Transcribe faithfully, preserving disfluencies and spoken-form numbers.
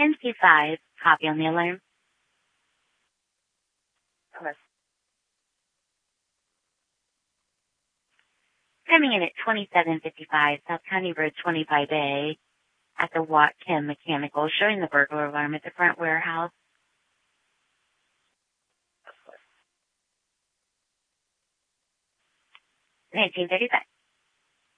ten Q five, copy on the alarm. Okay. Coming in at twenty-seven fifty-five South County Road twenty-five A at the Watt-Kim Mechanical, showing the burglar alarm at the front warehouse. nineteen thirty-five.